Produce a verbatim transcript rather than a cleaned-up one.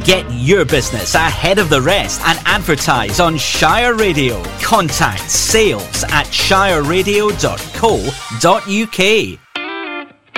Get your business ahead of the rest and advertise on Shire Radio. Contact sales at shire radio dot co dot uk.